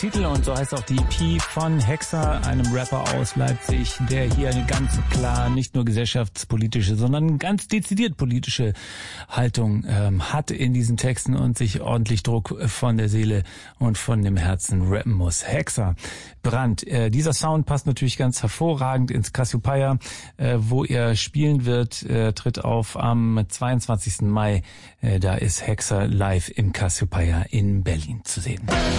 Titel und so heißt auch die EP von Hexer, einem Rapper aus Leipzig, der hier eine ganz klar nicht nur gesellschaftspolitische, sondern ganz dezidiert politische Haltung hat in diesen Texten und sich ordentlich Druck von der Seele und von dem Herzen rappen muss. Hexer, Brand. Dieser Sound passt natürlich ganz hervorragend ins Cassiopeia, wo er spielen wird, tritt auf am 22. Mai. Da ist Hexer live im Cassiopeia in Berlin zu sehen.